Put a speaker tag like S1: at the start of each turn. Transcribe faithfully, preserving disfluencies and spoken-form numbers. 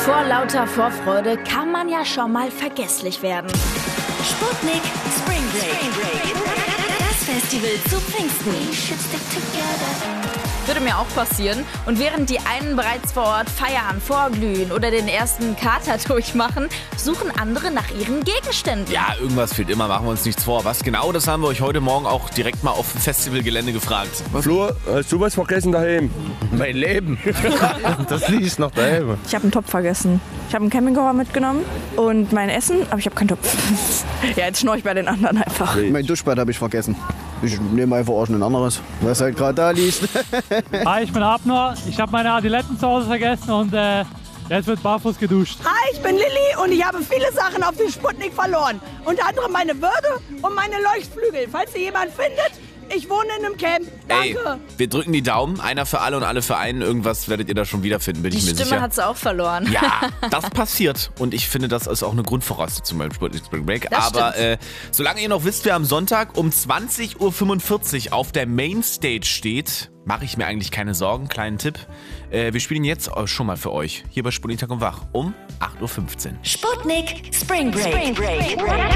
S1: Vor lauter Vorfreude kann man ja schon mal vergesslich werden.
S2: Sputnik Spring Break. Das Festival zu Pfingsten.
S1: Würde mir auch passieren. Und während die einen bereits vor Ort feiern, vorglühen oder den ersten Kater durchmachen, suchen andere nach ihren Gegenständen.
S3: Ja, irgendwas fehlt immer, machen wir uns nichts vor. Was genau, das haben wir euch heute Morgen auch direkt mal auf dem Festivalgelände gefragt.
S4: Flo, hast du was vergessen daheim?
S5: Mein Leben. Das liegt noch daheim.
S6: Ich habe einen Topf vergessen. Ich habe einen Campingkocher mitgenommen und mein Essen, aber ich habe keinen Topf. Ja, jetzt schnorre ich bei den anderen einfach.
S7: Mein Duschbad habe ich vergessen. Ich nehme einfach auch ein anderes, was halt gerade da liegt.
S8: Hi, ich bin Abner. Ich habe meine Adiletten zu Hause vergessen und äh, jetzt wird barfuß geduscht.
S9: Hi, ich bin Lilly und ich habe viele Sachen auf dem Sputnik verloren. Unter anderem meine Würde und meine Leuchtflügel. Falls ihr jemand findet, ich wohne in einem Camp. Danke.
S3: Ey, wir drücken die Daumen. Einer für alle und alle für einen. Irgendwas werdet ihr da schon wiederfinden, bin
S1: Die
S3: ich mir
S1: Stimme
S3: sicher.
S1: hat sie auch verloren.
S3: Ja, das passiert. Und ich finde, das ist auch eine Grundvoraussetzung beim Sputnik Spring Break.
S1: Das
S3: Aber äh, solange ihr noch wisst, wer am Sonntag um zwanzig Uhr fünfundvierzig auf der Mainstage steht, mache ich mir eigentlich keine Sorgen. Kleinen Tipp. Äh, wir spielen jetzt schon mal für euch hier bei Sputnik Tag und Wach um acht Uhr fünfzehn.
S2: Sputnik Spring Break. Spring Break.